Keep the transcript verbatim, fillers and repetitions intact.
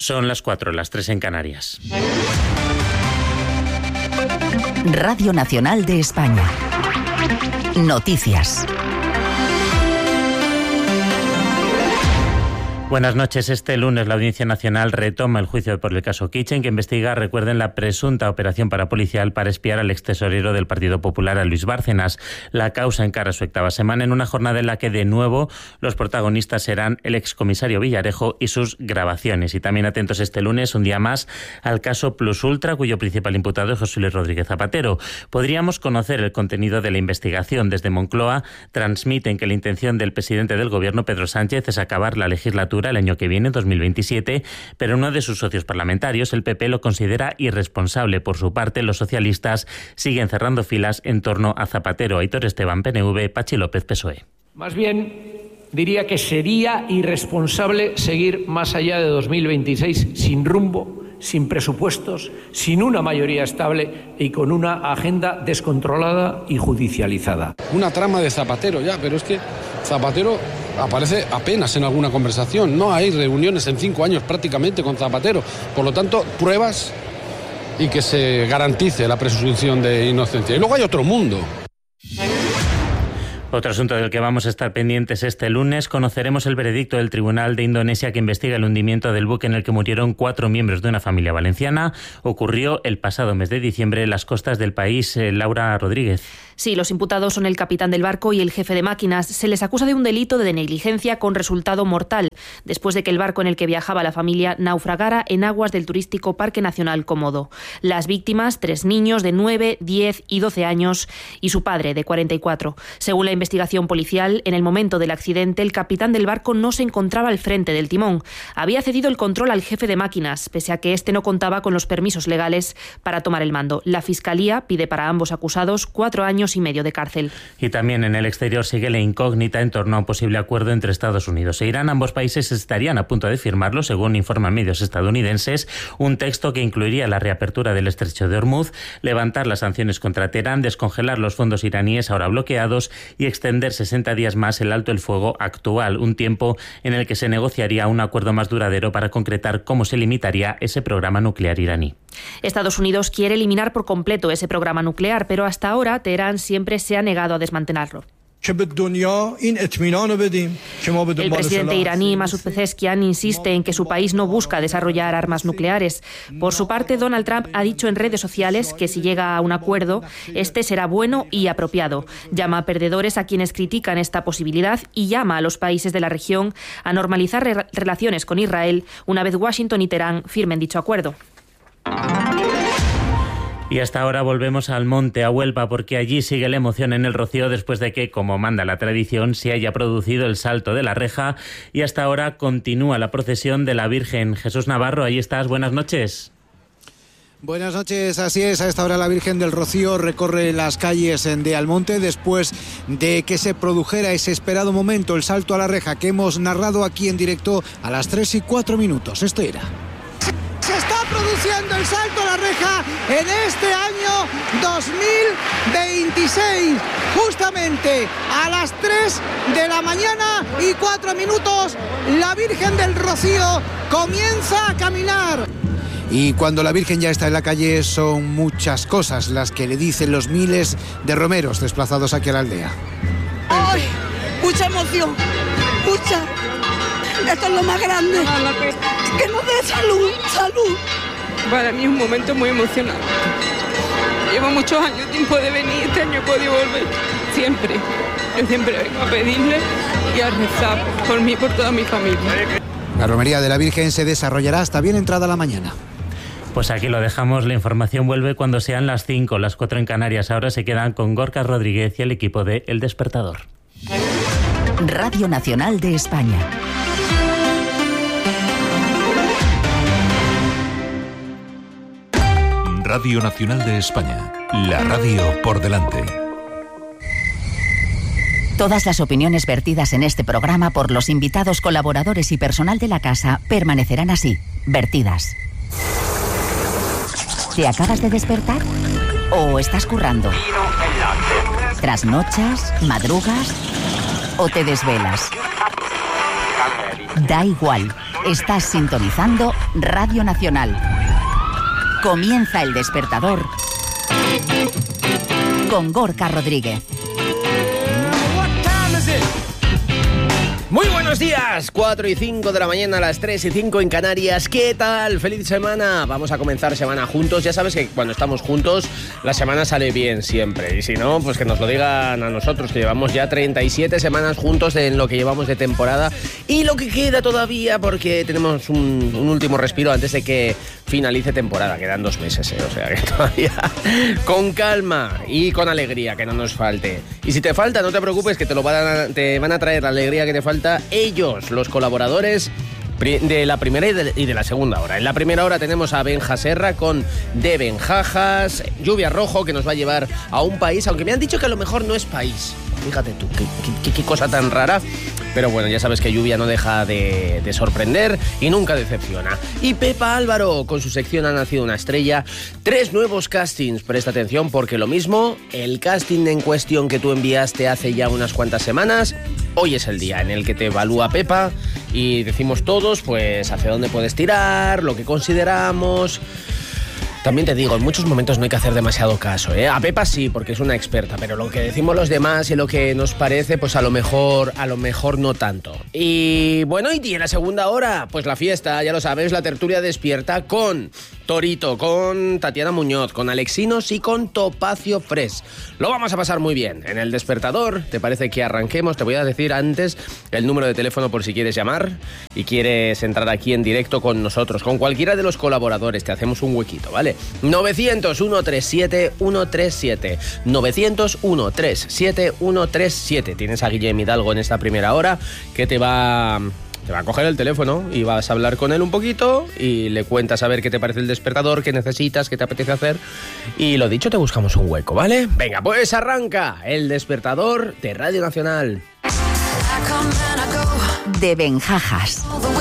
Son las cuatro, las tres en Canarias. Radio Nacional de España. Noticias. Buenas noches. Este lunes la Audiencia Nacional retoma el juicio por el caso Kitchen, que investiga, recuerden, la presunta operación parapolicial para espiar al extesorero del Partido Popular, a Luis Bárcenas. La causa encara su octava semana en una jornada en la que, de nuevo, los protagonistas serán el excomisario Villarejo y sus grabaciones. Y también atentos este lunes, un día más, al caso Plus Ultra, cuyo principal imputado es José Luis Rodríguez Zapatero. Podríamos conocer el contenido de la investigación. Desde Moncloa transmiten que la intención del presidente del Gobierno, Pedro Sánchez, es acabar la legislatura el año que viene, dos mil veintisiete, pero uno de sus socios parlamentarios, el P P, lo considera irresponsable. Por su parte, los socialistas siguen cerrando filas en torno a Zapatero. Aitor Esteban, P N V, Pachi López, P S O E. Más bien, diría que sería irresponsable seguir más allá de dos mil veintiséis sin rumbo, sin presupuestos, sin una mayoría estable y con una agenda descontrolada y judicializada. Una trama de Zapatero ya, pero es que Zapatero aparece apenas en alguna conversación. No hay reuniones en cinco años prácticamente con Zapatero. Por lo tanto, pruebas y que se garantice la presunción de inocencia. Y luego hay otro mundo. Otro asunto del que vamos a estar pendientes este lunes: conoceremos el veredicto del Tribunal de Indonesia que investiga el hundimiento del buque en el que murieron cuatro miembros de una familia valenciana. Ocurrió el pasado mes de diciembre en las costas del país. Eh, Laura Rodríguez. Sí, los imputados son el capitán del barco y el jefe de máquinas. Se les acusa de un delito de negligencia con resultado mortal, después de que el barco en el que viajaba la familia naufragara en aguas del turístico Parque Nacional Cómodo. Las víctimas, tres niños de nueve, diez y doce años y su padre de cuarenta y cuatro. Según la investigación policial, en el momento del accidente, el capitán del barco no se encontraba al frente del timón. Había cedido el control al jefe de máquinas, pese a que éste no contaba con los permisos legales para tomar el mando. La Fiscalía pide para ambos acusados cuatro años y medio de cárcel. Y también en el exterior sigue la incógnita en torno a un posible acuerdo entre Estados Unidos e Irán. Ambos países estarían a punto de firmarlo, según informan medios estadounidenses, un texto que incluiría la reapertura del estrecho de Hormuz, levantar las sanciones contra Teherán, descongelar los fondos iraníes ahora bloqueados y extender sesenta días más el alto el fuego actual, un tiempo en el que se negociaría un acuerdo más duradero para concretar cómo se limitaría ese programa nuclear iraní. Estados Unidos quiere eliminar por completo ese programa nuclear, pero hasta ahora Teherán siempre se ha negado a desmantelarlo. El presidente iraní Masoud Pezeshkian insiste en que su país no busca desarrollar armas nucleares. Por su parte, Donald Trump ha dicho en redes sociales que si llega a un acuerdo, este será bueno y apropiado. Llama a perdedores a quienes critican esta posibilidad y llama a los países de la región a normalizar re- relaciones con Israel una vez Washington y Teherán firmen dicho acuerdo. Y hasta ahora volvemos al monte, a Huelva, porque allí sigue la emoción en el Rocío después de que, como manda la tradición, se haya producido el salto de la reja, y hasta ahora continúa la procesión de la Virgen. Jesús Navarro, ahí estás, buenas noches. Buenas noches, así es, a esta hora la Virgen del Rocío recorre las calles de Almonte después de que se produjera ese esperado momento, el salto a la reja que hemos narrado aquí en directo a las tres y cuatro minutos. Esto era. Se está produciendo el salto a la reja en este año dos mil veintiséis, justamente a las tres de la mañana y cuatro minutos, la Virgen del Rocío comienza a caminar. Y cuando la Virgen ya está en la calle son muchas cosas las que le dicen los miles de romeros desplazados aquí a la aldea. ¡Ay! Mucha emoción, mucha. Esto es lo más grande. Que nos dé salud, salud. Para mí es un momento muy emocionante. Llevo muchos años tiempo de venir, este año he podido volver. Siempre. Yo siempre vengo a pedirle y a rezar por mí y por toda mi familia. La romería de la Virgen se desarrollará hasta bien entrada la mañana. Pues aquí lo dejamos, la información vuelve cuando sean las cinco, las cuatro en Canarias. Ahora se quedan con Gorka Rodríguez y el equipo de El Despertador. Radio Nacional de España. Radio Nacional de España, la radio por delante. Todas las opiniones vertidas en este programa por los invitados, colaboradores y personal de la casa permanecerán así, vertidas. ¿Te acabas de despertar? ¿O estás currando? ¿Trasnochas? ¿Madrugas? ¿O te desvelas? Da igual. Estás sintonizando Radio Nacional. Comienza El Despertador con Gorka Rodríguez. Muy buenos días, cuatro y cinco de la mañana, a las tres y cinco en Canarias. ¿Qué tal? ¡Feliz semana! Vamos a comenzar semana juntos. Ya sabes que cuando estamos juntos la semana sale bien siempre. Y si no, pues que nos lo digan a nosotros, que llevamos ya treinta y siete semanas juntos en lo que llevamos de temporada y lo que queda todavía, porque tenemos un, un último respiro antes de que finalice temporada. Quedan dos meses, ¿eh? O sea que todavía con calma y con alegría, que no nos falte. Y si te falta, no te preocupes, que te, lo van a, te van a traer la alegría que te falta ellos, los colaboradores de la primera y de, y de la segunda hora. En la primera hora tenemos a Benja Serra con De Benjajas, Lluvia Rojo, que nos va a llevar a un país, aunque me han dicho que a lo mejor no es país. Fíjate tú, qué, qué, qué cosa tan rara. Pero bueno, ya sabes que Lluvia no deja de, de sorprender y nunca decepciona. Y Pepa Álvaro, con su sección Ha nacido una estrella. Tres nuevos castings, presta atención, porque lo mismo, el casting en cuestión que tú enviaste hace ya unas cuantas semanas, hoy es el día en el que te evalúa Pepa y decimos todos, pues, hacia dónde puedes tirar, lo que consideramos. También te digo, en muchos momentos no hay que hacer demasiado caso, ¿eh? A Pepa sí, porque es una experta, pero lo que decimos los demás y lo que nos parece, pues a lo mejor, a lo mejor no tanto. Y bueno, y en la segunda hora, pues la fiesta, ya lo sabes, la tertulia despierta con Torito, con Tatiana Muñoz, con Alexinos y con Topacio Fresh. Lo vamos a pasar muy bien. En el despertador, ¿te parece que arranquemos? Te voy a decir antes el número de teléfono por si quieres llamar y quieres entrar aquí en directo con nosotros, con cualquiera de los colaboradores. Te hacemos un huequito, ¿vale? novecientos, ciento treinta y siete, ciento treinta y siete. novecientos, ciento treinta y siete, ciento treinta y siete. Tienes a Guillem Hidalgo en esta primera hora que te va... Te va a coger el teléfono y vas a hablar con él un poquito y le cuentas a ver qué te parece el despertador, qué necesitas, qué te apetece hacer. Y lo dicho, te buscamos un hueco, ¿vale? Venga, pues arranca el despertador de Radio Nacional. De Benjajas.